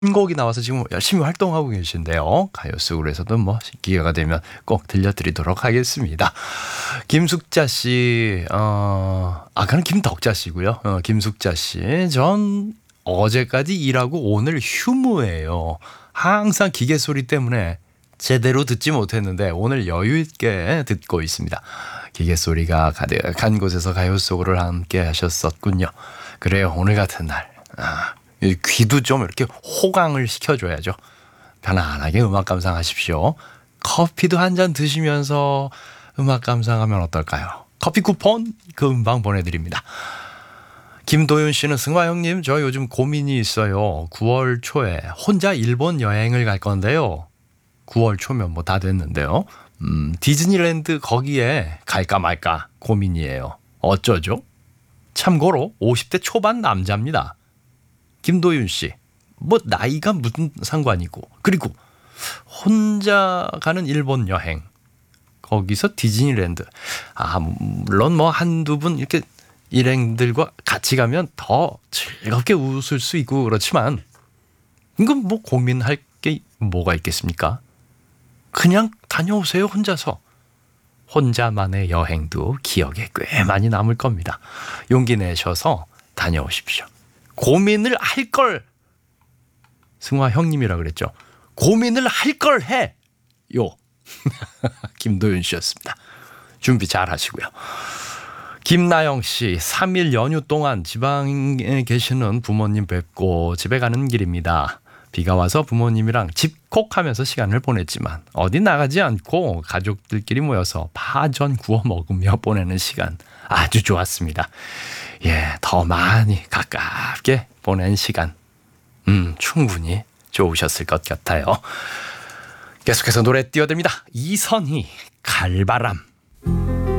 신곡이 나와서 지금 열심히 활동하고 계신데요. 가요 속으로에서도 뭐 기회가 되면 꼭 들려드리도록 하겠습니다. 김숙자 씨, 그는 김덕자 씨고요. 김숙자 씨, 전 어제까지 일하고 오늘 휴무예요. 항상 기계 소리 때문에 제대로 듣지 못했는데 오늘 여유 있게 듣고 있습니다. 기계 소리가 가득한 곳에서 가요 속으로 함께 하셨었군요. 그래요, 오늘 같은 날. 귀도 좀 이렇게 호강을 시켜줘야죠. 편안하게 음악 감상하십시오. 커피도 한 잔 드시면서 음악 감상하면 어떨까요? 커피 쿠폰 그 음방 보내드립니다. 김도윤 씨는 승화 형님, 저 요즘 고민이 있어요. 9월 초에 혼자 일본 여행을 갈 건데요. 9월 초면 뭐 다 됐는데요. 디즈니랜드 거기에 갈까 말까 고민이에요. 어쩌죠? 참고로 50대 초반 남자입니다. 김도윤 씨, 뭐 나이가 무슨 상관이고, 그리고 혼자 가는 일본 여행, 거기서 디즈니랜드, 물론 뭐 한두 분 이렇게 일행들과 같이 가면 더 즐겁게 웃을 수 있고 그렇지만 이건 뭐 고민할 게 뭐가 있겠습니까? 그냥 다녀오세요. 혼자서. 혼자만의 여행도 기억에 꽤 많이 남을 겁니다. 용기 내셔서 다녀오십시오. 고민을 할 걸, 승화 형님이라 그랬죠. 고민을 할 걸 해. 요. 김도윤 씨였습니다. 준비 잘 하시고요. 김나영 씨, 3일 연휴 동안 지방에 계시는 부모님 뵙고 집에 가는 길입니다. 비가 와서 부모님이랑 집콕하면서 시간을 보냈지만 어디 나가지 않고 가족들끼리 모여서 파전 구워 먹으며 보내는 시간 아주 좋았습니다. 예, 더 많이 가깝게 보낸 시간 충분히 좋으셨을 것 같아요. 계속해서 노래 띄워드립니다. 이선희, 갈바람.